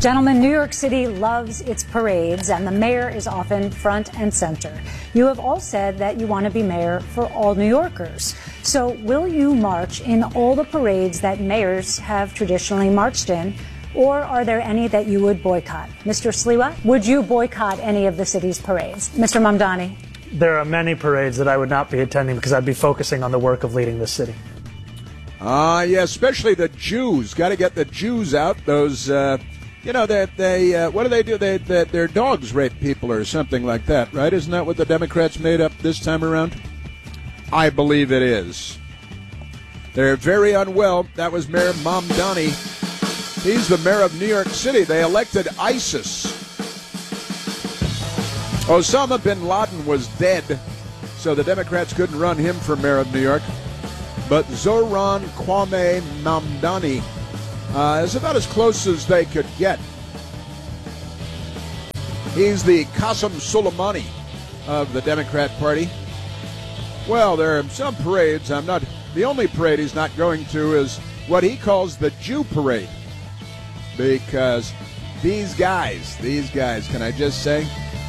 Gentlemen, New York City loves its parades, and the mayor is often front and center. You have all said that you want to be mayor for all New Yorkers. So will you march in all the parades that mayors have traditionally marched in, or are there any that you would boycott? Mr. Sliwa, would you boycott any of the city's parades? Mr. Mamdani? There are many parades that I would not be attending because I'd be focusing on the work of leading this city. Yeah, especially the Jews. Got to get the Jews out. Those, what do they do? Their dogs rape people or something like that, right? Isn't that what the Democrats made up this time around? I believe it is. They're very unwell. That was Mayor Mamdani. He's the mayor of New York City. They elected ISIS. Osama bin Laden was dead, so the Democrats couldn't run him for mayor of New York. But Zohran Kwame Mamdani is about as close as they could get. He's the Qasem Soleimani of the Democrat Party. Well, there are some parades. The only parade he's not going to is what he calls the Jew Parade. Because these guys, can I just say?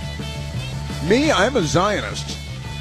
Me, I'm a Zionist.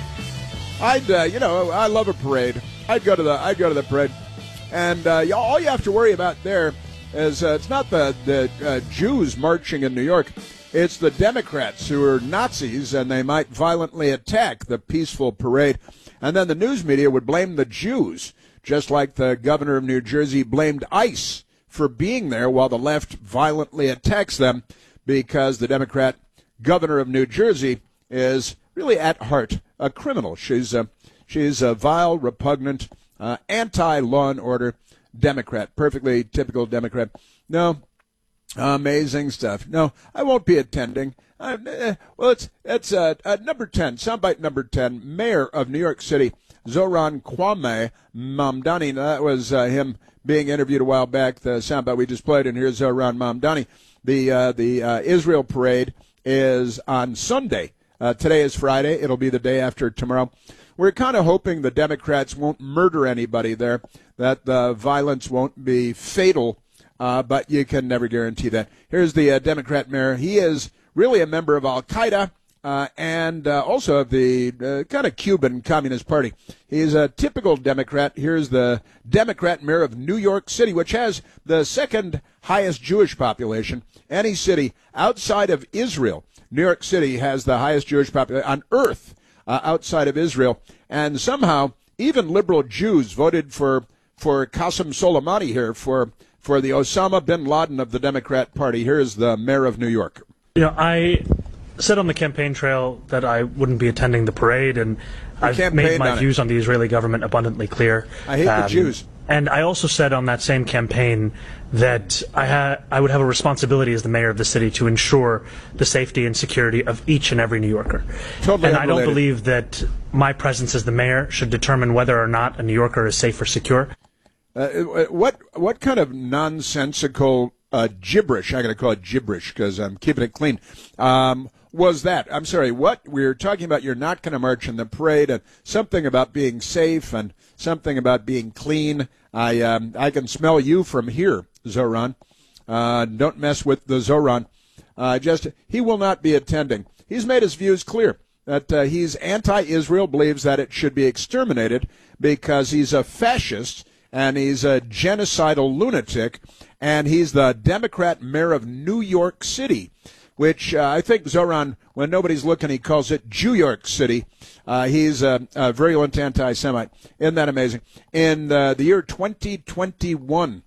I love a parade. I'd go to the parade. And all you have to worry about there is it's not the Jews marching in New York. It's the Democrats who are Nazis, and they might violently attack the peaceful parade. And then the news media would blame the Jews, just like the governor of New Jersey blamed ICE for being there while the left violently attacks them, because the Democrat governor of New Jersey is really at heart a criminal. She's a vile, repugnant, anti-law and order Democrat, perfectly typical Democrat. No, amazing stuff. No, I won't be attending. Well, it's number 10, soundbite number 10, Mayor of New York City, Zohran Kwame Mamdani. That was him being interviewed a while back, the soundbite we just played, and here's Zohran Mamdani. The Israel parade is on Sunday. Today is Friday. It'll be the day after tomorrow. We're kind of hoping the Democrats won't murder anybody there, that the violence won't be fatal, but you can never guarantee that. Here's the Democrat mayor. He is really a member of Al-Qaeda and also of the kind of Cuban Communist Party. He's a typical Democrat. Here's the Democrat mayor of New York City, which has the second highest Jewish population. Any city outside of Israel, New York City has the highest Jewish population on earth outside of Israel. And somehow even liberal Jews voted for Qasem Soleimani here, for the Osama bin Laden of the Democrat Party. Here's the mayor of New York. I said on the campaign trail that I wouldn't be attending the parade, and I've made my views on the Israeli government abundantly clear. I hate the Jews. And I also said on that same campaign that I would have a responsibility as the mayor of the city to ensure the safety and security of each and every New Yorker. Totally and unrelated. I don't believe that my presence as the mayor should determine whether or not a New Yorker is safe or secure. What kind of nonsensical gibberish, I'm going to call it gibberish because I'm keeping it clean, was that? I'm sorry, what? We were talking about you're not going to march in the parade, and something about being safe and something about being clean. I can smell you from here, Zohran. Don't mess with the Zohran. He will not be attending. He's made his views clear that he's anti-Israel, believes that it should be exterminated because he's a fascist and he's a genocidal lunatic, and he's the Democrat mayor of New York City, which I think Zohran, when nobody's looking, he calls it Jew York City. He's a virulent anti-Semite. Isn't that amazing? In the year 2021,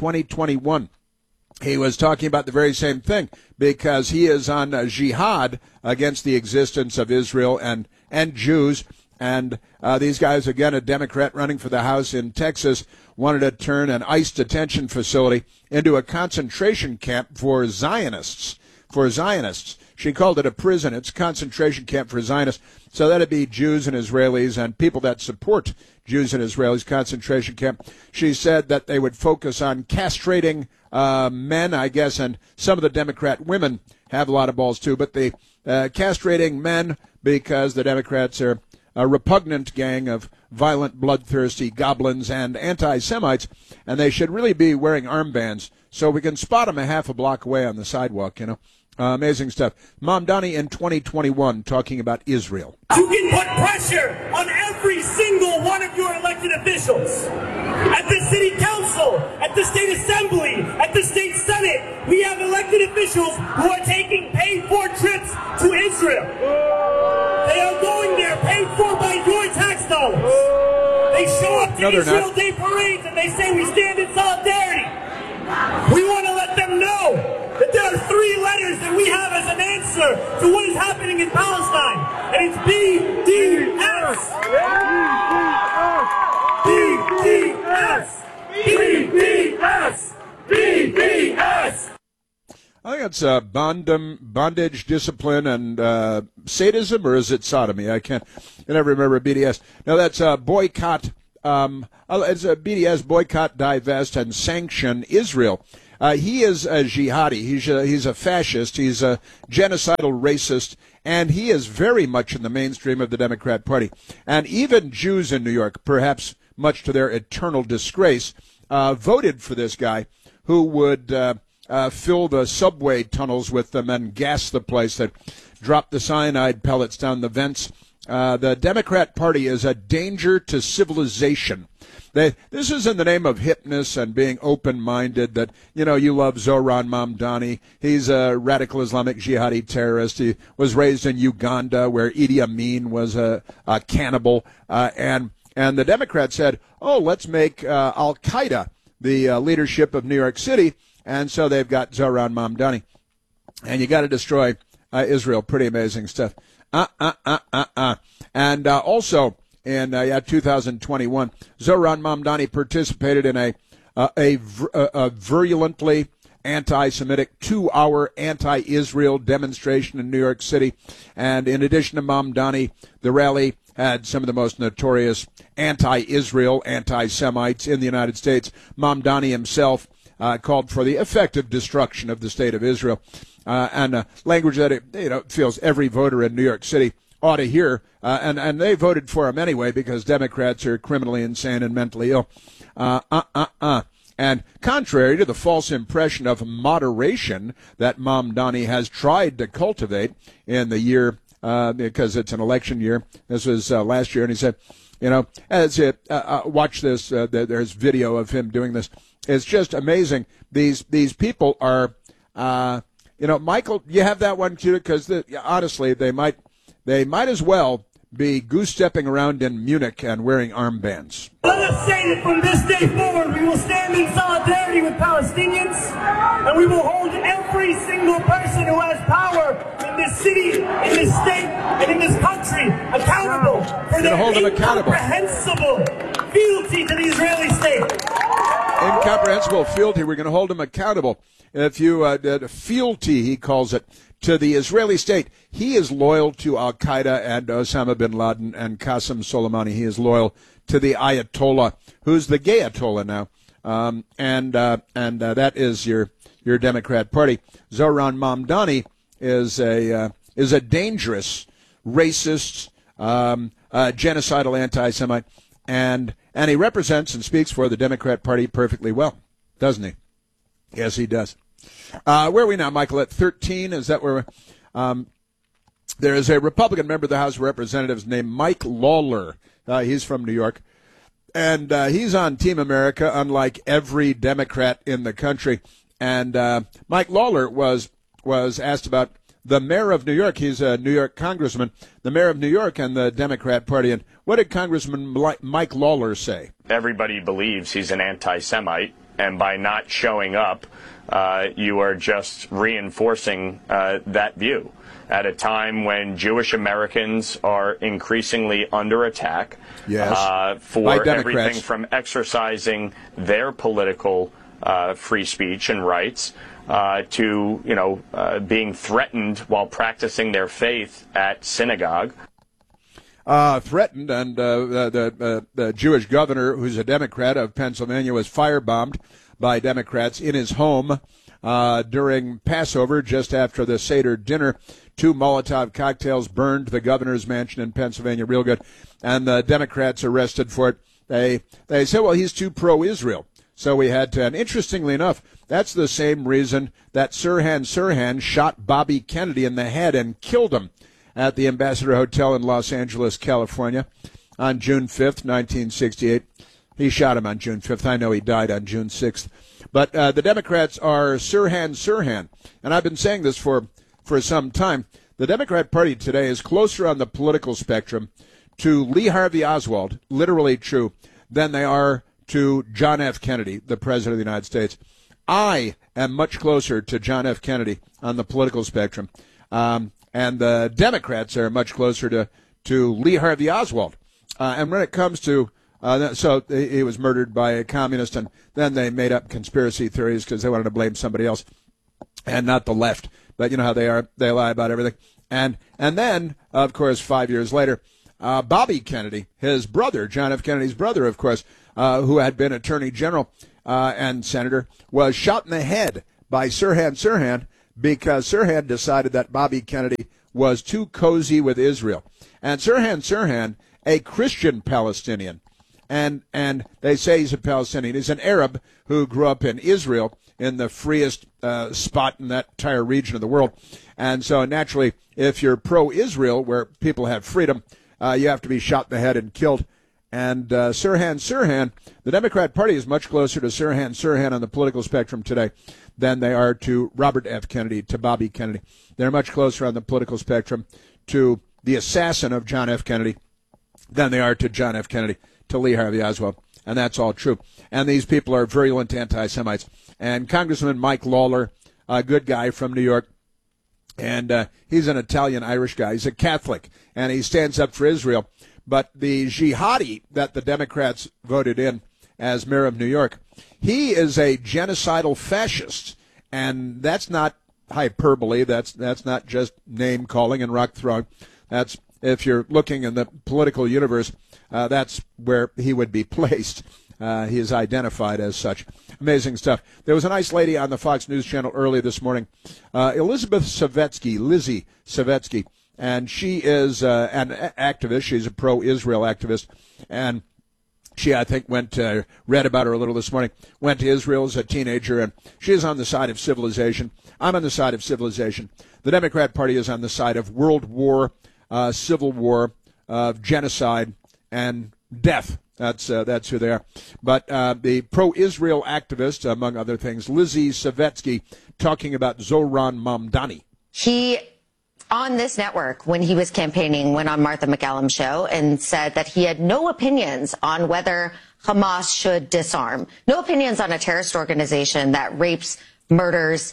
he was talking about the very same thing because he is on jihad against the existence of Israel and Jews. And these guys, again, a Democrat running for the House in Texas, wanted to turn an ICE detention facility into a concentration camp for Zionists. She called it a prison. It's a concentration camp for Zionists. So that'd be Jews and Israelis and people that support Jews and Israelis, concentration camp. She said that they would focus on castrating men, I guess, and some of the Democrat women have a lot of balls too, but the castrating men because the Democrats are a repugnant gang of violent, bloodthirsty goblins and anti-Semites, and they should really be wearing armbands so we can spot him a half a block away on the sidewalk, you know. Amazing stuff. Mamdani in 2021 talking about Israel. You can put pressure on every single one of your elected officials. At the city council, at the state assembly, at the state senate, we have elected officials who are taking paid-for trips to Israel. They are going there paid for by your tax dollars. They show up to Israel Day parades and they say we stand in solidarity. We want to let them know that there are 3 letters that we have as an answer to what is happening in Palestine. And it's BDS. BDS. BDS. BDS. I think it's bondage, discipline, and sadism, or is it sodomy? I never remember BDS. No, that's boycott. It's a BDS, boycott, divest, and sanction Israel. He is a jihadi. He's a fascist. He's a genocidal racist, and he is very much in the mainstream of the Democrat Party. And even Jews in New York, perhaps much to their eternal disgrace, voted for this guy who would fill the subway tunnels with them and gas the place, that drop the cyanide pellets down the vents. The Democrat Party is a danger to civilization. This is in the name of hipness and being open-minded, that, you know, you love Zohran Mamdani. He's a radical Islamic jihadi terrorist. He was raised in Uganda, where Idi Amin was a cannibal. And the Democrats said, oh, let's make Al-Qaeda the leadership of New York City. And so they've got Zohran Mamdani. And you got to destroy Israel. Pretty amazing stuff. And also in 2021, Zohran Mamdani participated in a virulently anti-Semitic 2-hour anti-Israel demonstration in New York City. And in addition to Mamdani, the rally had some of the most notorious anti-Israel, anti-Semites in the United States. Mamdani himself called for the effective destruction of the state of Israel. And language that it feels every voter in New York City ought to hear, and they voted for him anyway because Democrats are criminally insane and mentally ill. And contrary to the false impression of moderation that Mamdani has tried to cultivate in the year, because it's an election year, this was last year, and he said, watch this, there's video of him doing this. It's just amazing. These people are... Michael, you have that one too, because honestly, they might as well be goose-stepping around in Munich and wearing armbands. Let us say that from this day forward, we will stand in solidarity with Palestinians, and we will hold every single person who has power in this city, in this state, and in this country accountable for their incomprehensible fealty to the Israeli state. Incomprehensible fealty. We're going to hold him accountable. If you fealty, he calls it, to the Israeli state. He is loyal to Al-Qaeda and Osama bin Laden and Qasem Soleimani. He is loyal to the Ayatollah, who's the gay Ayatollah now. And that is your Democrat Party. Zohran Mamdani is a dangerous, racist, genocidal anti-Semite, and he represents and speaks for the Democrat Party perfectly well, doesn't he? Yes, he does. Where are we now, Michael? At 13? Is that where there is a Republican member of the House of Representatives named Mike Lawler. He's from New York. And he's on Team America, unlike every Democrat in the country. And Mike Lawler was asked about the mayor of New York. He's a New York congressman, the mayor of New York and the Democrat Party. And what did Congressman Mike Lawler say? Everybody believes he's an anti-Semite, and by not showing up, you are just reinforcing that view at a time when Jewish Americans are increasingly under attack for everything from exercising their political free speech and rights to being threatened while practicing their faith at synagogue. Threatened, and the Jewish governor, who's a Democrat of Pennsylvania, was firebombed by Democrats in his home during Passover, just after the Seder dinner. 2 Molotov cocktails burned the governor's mansion in Pennsylvania, real good, and the Democrats arrested for it. They said, well, he's too pro-Israel. So we had 10. Interestingly enough, that's the same reason that Sirhan Sirhan shot Bobby Kennedy in the head and killed him at the Ambassador Hotel in Los Angeles, California on June 5th, 1968. He shot him on June 5th. I know he died on June 6th. But the Democrats are Sirhan Sirhan. And I've been saying this for some time. The Democrat Party today is closer on the political spectrum to Lee Harvey Oswald, literally true, than they are to John F. Kennedy, the President of the United States. I am much closer to John F. Kennedy on the political spectrum. And the Democrats are much closer to Lee Harvey Oswald. And when it comes to, so he was murdered by a communist, and then they made up conspiracy theories because they wanted to blame somebody else and not the left. But you know how they are. They lie about everything. And then, of course, 5 years later, Bobby Kennedy, his brother, John F. Kennedy's brother, of course, who had been Attorney General and Senator, was shot in the head by Sirhan Sirhan because Sirhan decided that Bobby Kennedy was too cozy with Israel. And Sirhan Sirhan, a Christian Palestinian, and they say he's a Palestinian. He's an Arab who grew up in Israel, in the freest spot in that entire region of the world. And so naturally, if you're pro-Israel, where people have freedom, you have to be shot in the head and killed. And Sirhan Sirhan, the Democrat Party is much closer to Sirhan Sirhan on the political spectrum today than they are to Robert F. Kennedy, to Bobby Kennedy. They're much closer on the political spectrum to the assassin of John F. Kennedy than they are to John F. Kennedy, to Lee Harvey Oswald. And that's all true. And these people are virulent anti-Semites. And Congressman Mike Lawler, a good guy from New York, and he's an Italian-Irish guy. He's a Catholic, and he stands up for Israel. But the jihadi that the Democrats voted in as mayor of New York, he is a genocidal fascist. And that's not hyperbole. That's not just name-calling and rock-throwing. That's, if you're looking in the political universe, that's where he would be placed. He is identified as such. Amazing stuff. There was a nice lady on the Fox News Channel early this morning, Elizabeth Savetsky, Lizzie Savetsky, and she is an activist. She's a pro-Israel activist, and she, I think, read about her a little this morning, went to Israel as a teenager, and she is on the side of civilization. I'm on the side of civilization. The Democrat Party is on the side of world war, civil war, genocide, and death. That's who they are. But the pro-Israel activist, among other things, Lizzie Savetsky, talking about Zohran Mamdani. He, on this network, when he was campaigning, went on Martha McCallum's show and said that he had no opinions on whether Hamas should disarm. No opinions on a terrorist organization that rapes, murders,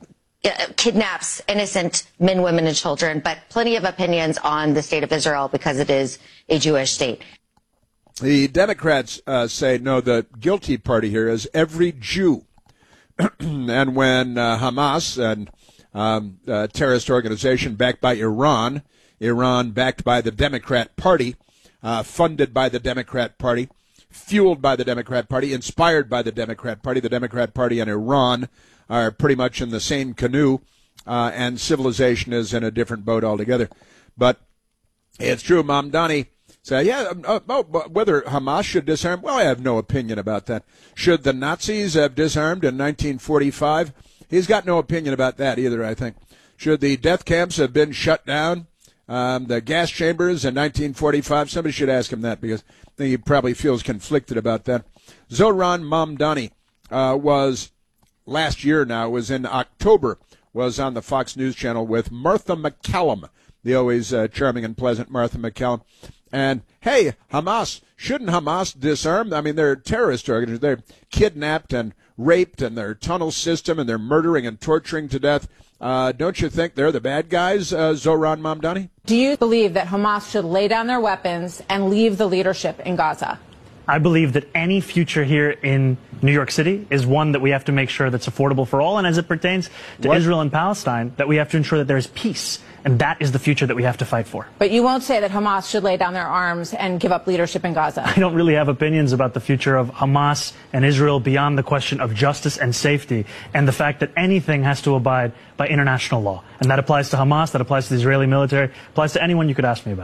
kidnaps innocent men, women, and children, but plenty of opinions on the state of Israel because it is a Jewish state. The Democrats say, no, the guilty party here is every Jew. And when Hamas, and terrorist organization backed by Iran backed by the Democrat Party, funded by the Democrat Party, fueled by the Democrat Party, inspired by the Democrat Party and Iran are pretty much in the same canoe, and civilization is in a different boat altogether. But it's true, Mamdani said, whether Hamas should disarm, well, I have no opinion about that. Should the Nazis have disarmed in 1945? He's got no opinion about that either, I think. Should the death camps have been shut down, the gas chambers in 1945? Somebody should ask him that, because I think he probably feels conflicted about that. Zohran Mamdani was last year now, was in October, was on the Fox News Channel with Martha McCallum, the always charming and pleasant Martha McCallum. And, hey, shouldn't Hamas disarm? I mean, they're terrorist organizations. They're kidnapped and raped, and their tunnel system, and they're murdering and torturing to death. Don't you think they're the bad guys, Zohran Mamdani? Do you believe that Hamas should lay down their weapons and leave the leadership in Gaza? I believe that any future here in New York City is one that we have to make sure that's affordable for all. And as it pertains to Israel and Palestine, that we have to ensure that there is peace. And that is the future that we have to fight for. But you won't say that Hamas should lay down their arms and give up leadership in Gaza. I don't really have opinions about the future of Hamas and Israel beyond the question of justice and safety and the fact that anything has to abide by international law. And that applies to Hamas, that applies to the Israeli military, applies to anyone you could ask me about.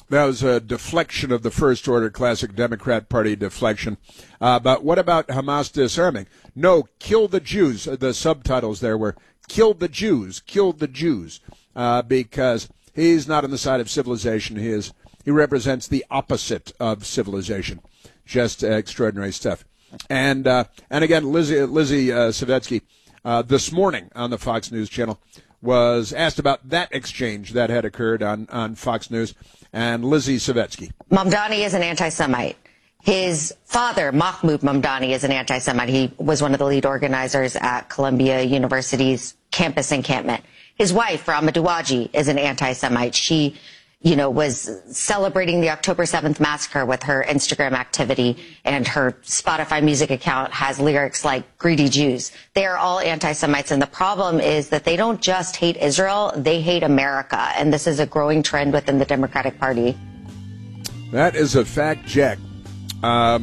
That was a deflection of the first order, classic Democrat Party deflection. But what about Hamas disarming? No, kill the Jews. The subtitles there were kill the Jews, because he's not on the side of civilization. He represents the opposite of civilization. Just extraordinary stuff. And again, Lizzie Savetsky this morning on the Fox News channel was asked about that exchange that had occurred on Fox News. And Lizzie Savetsky. Mamdani is an anti-Semite. His father, Mahmoud Mamdani, is an anti-Semite. He was one of the lead organizers at Columbia University's campus encampment. His wife, Rahma Douaji, is an anti-Semite. She, was celebrating the October 7th massacre with her Instagram activity, and her Spotify music account has lyrics like "Greedy Jews." They are all anti-Semites, and the problem is that they don't just hate Israel, they hate America, and this is a growing trend within the Democratic Party. That is a fact, Jack. We're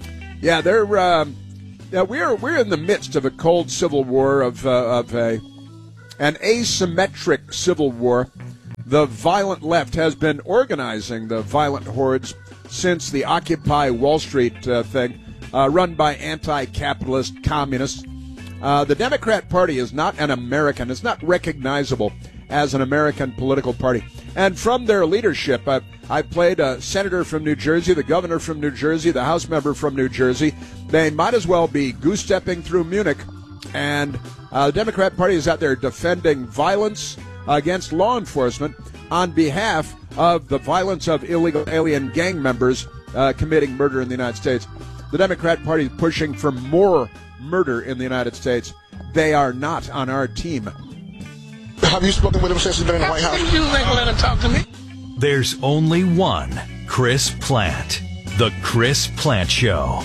in the midst of a cold civil war, of an asymmetric civil war. The violent left has been organizing the violent hordes since the Occupy Wall Street thing, run by anti-capitalist communists. The Democrat Party is not an American. It's not recognizable as an American political party. And from their leadership, I played a senator from New Jersey, the governor from New Jersey, the House member from New Jersey. They might as well be goose-stepping through Munich. And the Democrat Party is out there defending violence against law enforcement on behalf of the violence of illegal alien gang members committing murder in the United States. The Democrat Party is pushing for more murder in the United States. They are not on our team. Have you spoken with him since he's been in the White House? You ain't gonna let him talk to me. There's only one Chris Plante. The Chris Plante Show.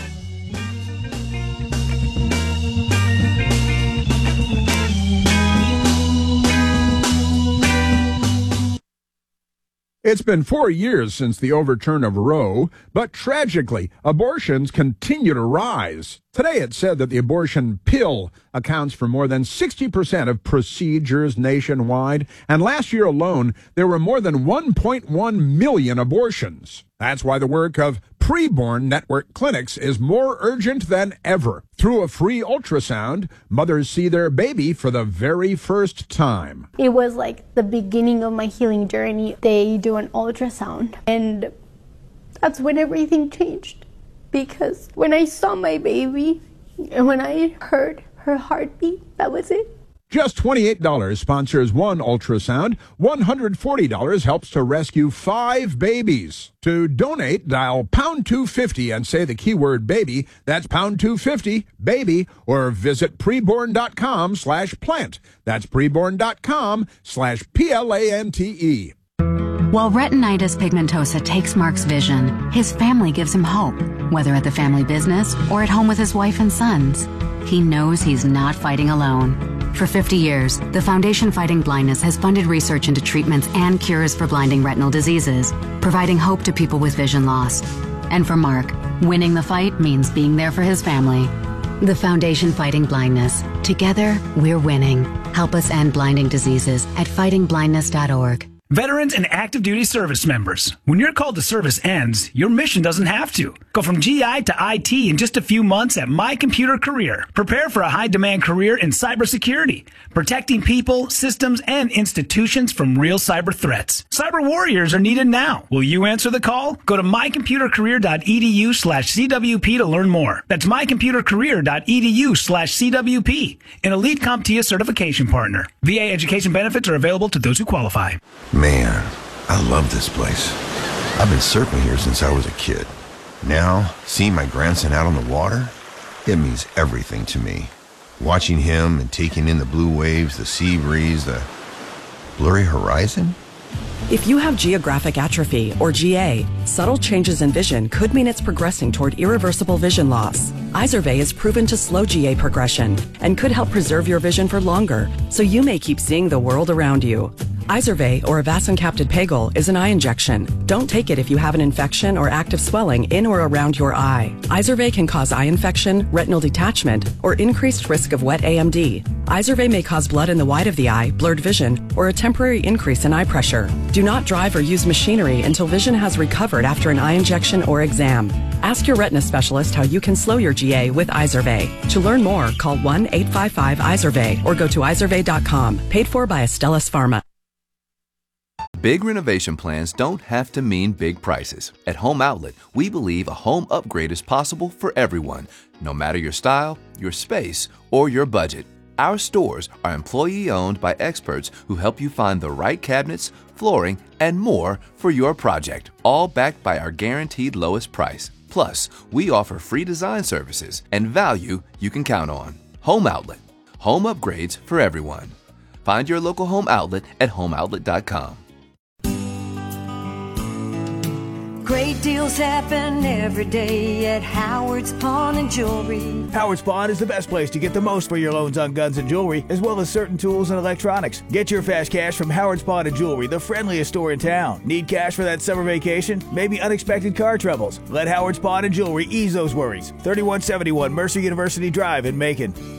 It's been 4 years since the overturn of Roe, but tragically, abortions continue to rise. Today it said that the abortion pill accounts for more than 60% of procedures nationwide, and last year alone, there were more than 1.1 million abortions. That's why the work of Preborn Network clinics is more urgent than ever. Through a free ultrasound, mothers see their baby for the very first time. It was like the beginning of my healing journey. They do an ultrasound, and that's when everything changed. Because when I saw my baby and when I heard her heartbeat, that was it. Just $28 sponsors one ultrasound. $140 helps to rescue 5 babies. To donate, dial pound 250 and say the keyword baby. That's pound 250 baby, or visit preborn.com/plant. That's preborn.com/PLANTE. While retinitis pigmentosa takes Mark's vision, his family gives him hope, whether at the family business or at home with his wife and sons. He knows he's not fighting alone. For 50 years, the Foundation Fighting Blindness has funded research into treatments and cures for blinding retinal diseases, providing hope to people with vision loss. And for Mark, winning the fight means being there for his family. The Foundation Fighting Blindness. Together, we're winning. Help us end blinding diseases at fightingblindness.org. Veterans and active duty service members, when your call to service ends, your mission doesn't have to. Go from GI to IT in just a few months at My Computer Career. Prepare for a high-demand career in cybersecurity, protecting people, systems, and institutions from real cyber threats. Cyber warriors are needed now. Will you answer the call? Go to mycomputercareer.edu/CWP to learn more. That's mycomputercareer.edu/CWP, an elite CompTIA certification partner. VA education benefits are available to those who qualify. Man, I love this place. I've been surfing here since I was a kid. Now, seeing my grandson out on the water, it means everything to me. Watching him and taking in the blue waves, the sea breeze, the blurry horizon. If you have geographic atrophy, or GA, subtle changes in vision could mean it's progressing toward irreversible vision loss. Izervay is proven to slow GA progression and could help preserve your vision for longer, so you may keep seeing the world around you. Izervay, or Avastin-capted Pagol, is an eye injection. Don't take it if you have an infection or active swelling in or around your eye. Izervay can cause eye infection, retinal detachment, or increased risk of wet AMD. Izervay may cause blood in the white of the eye, blurred vision, or a temporary increase in eye pressure. Do not drive or use machinery until vision has recovered after an eye injection or exam. Ask your retina specialist how you can slow your GA with Izervay. To learn more, call 1-855-IZERVAY or go to izervay.com. Paid for by Astellas Pharma. Big renovation plans don't have to mean big prices. At Home Outlet, we believe a home upgrade is possible for everyone, no matter your style, your space, or your budget. Our stores are employee-owned by experts who help you find the right cabinets, flooring, and more for your project, all backed by our guaranteed lowest price. Plus, we offer free design services and value you can count on. Home Outlet. Home upgrades for everyone. Find your local Home Outlet at homeoutlet.com. Great deals happen every day at Howard's Pawn and Jewelry. Howard's Pawn is the best place to get the most for your loans on guns and jewelry, as well as certain tools and electronics. Get your fast cash from Howard's Pawn and Jewelry, the friendliest store in town. Need cash for that summer vacation? Maybe unexpected car troubles? Let Howard's Pawn and Jewelry ease those worries. 3171 Mercer University Drive in Macon.